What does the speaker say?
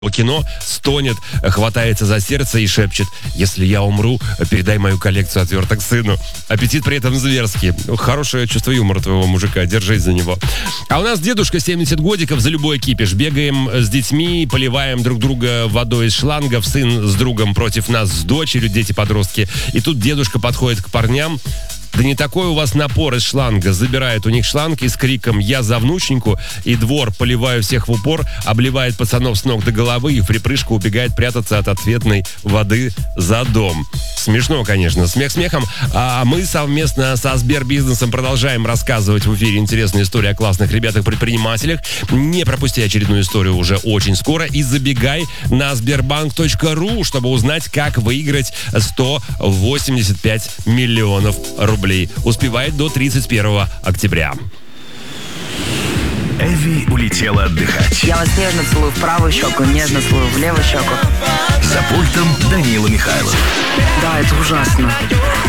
кино, стонет, хватается за сердце и шепчет: «Если я умру, передай мою коллекцию отверток сыну». Аппетит при этом зверский. Хорошее чувство юмора твоего мужика, держись за него. А у нас дедушка 70 годиков, за любой кипиш. Бегаем с детьми, поливаем друг друга водой из шлангов, сын с другом против нас с дочерью, дети-подростки. И тут дедушка подходит к парням. Да не такой у вас напор из шланга. Забирает у них шланг и с криком «Я за внученьку!» и двор, поливаю всех в упор, обливает пацанов с ног до головы и в припрыжку убегает прятаться от ответной воды за дом. Смешно, конечно, смех смехом. А мы совместно со Сбербизнесом продолжаем рассказывать в эфире интересные истории о классных ребятах-предпринимателях. Не пропусти очередную историю уже очень скоро и забегай на sberbank.ru, чтобы узнать, как выиграть 185 миллионов рублей. Успевает до 31 октября. Эви улетела отдыхать. Я вас нежно целую в правую щеку, нежно целую в левую щеку. За пультом Данила Михайлов. Да, это ужасно.